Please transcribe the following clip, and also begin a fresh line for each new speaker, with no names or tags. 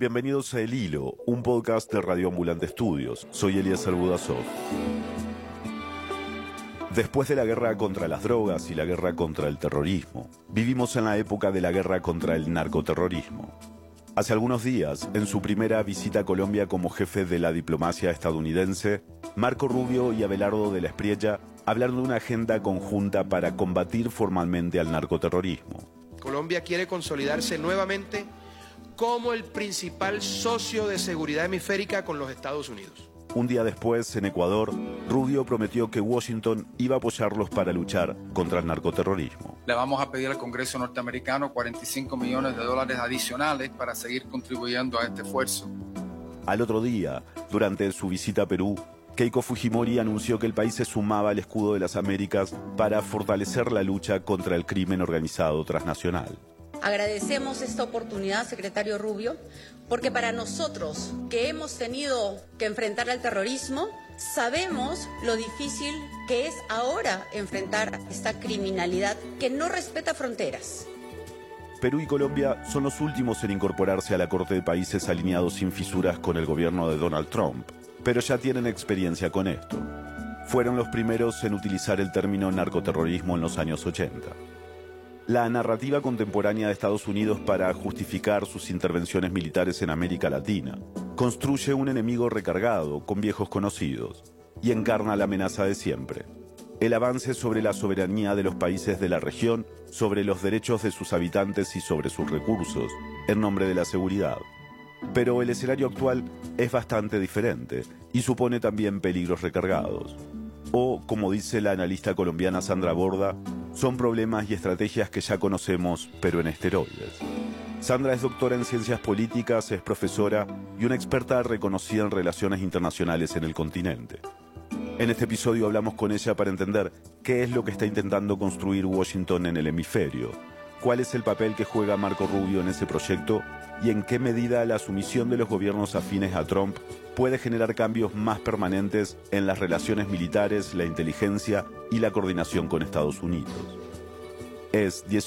Bienvenidos a El Hilo, un podcast de Radio Ambulante Estudios. Soy Eliezer Budasov. Después de la guerra contra las drogas y la guerra contra el terrorismo, vivimos en la época de la guerra contra el narcoterrorismo. Hace algunos días, en su primera visita a Colombia como jefe de la diplomacia estadounidense, Marco Rubio y Abelardo de la Espriella hablaron de una agenda conjunta para combatir formalmente al narcoterrorismo.
Colombia quiere consolidarse nuevamente como el principal socio de seguridad hemisférica con los Estados Unidos.
Un día después, en Ecuador, Rubio prometió que Washington iba a apoyarlos para luchar contra el narcoterrorismo.
Le vamos a pedir al Congreso norteamericano $45 millones adicionales para seguir contribuyendo a este esfuerzo.
Al otro día, durante su visita a Perú, Keiko Fujimori anunció que el país se sumaba al Escudo de las Américas para fortalecer la lucha contra el crimen organizado transnacional.
Agradecemos esta oportunidad, secretario Rubio, porque para nosotros que hemos tenido que enfrentar al terrorismo, sabemos lo difícil que es ahora enfrentar esta criminalidad que no respeta fronteras.
Perú y Colombia son los últimos en incorporarse a la Corte de Países alineados sin fisuras con el gobierno de Donald Trump, pero ya tienen experiencia con esto. Fueron los primeros en utilizar el término narcoterrorismo en los años 80. La narrativa contemporánea de Estados Unidos para justificar sus intervenciones militares en América Latina construye un enemigo recargado con viejos conocidos y encarna la amenaza de siempre: el avance sobre la soberanía de los países de la región, sobre los derechos de sus habitantes y sobre sus recursos, en nombre de la seguridad. Pero el escenario actual es bastante diferente y supone también peligros recargados. O, como dice la analista colombiana Sandra Borda, son problemas y estrategias que ya conocemos, pero en esteroides. Sandra es doctora en ciencias políticas, es profesora y una experta reconocida en relaciones internacionales en el continente. En este episodio hablamos con ella para entender qué es lo que está intentando construir Washington en el hemisferio, cuál es el papel que juega Marco Rubio en ese proyecto y en qué medida la sumisión de los gobiernos afines a Trump puede generar cambios más permanentes en las relaciones militares, la inteligencia y la coordinación con Estados Unidos. Es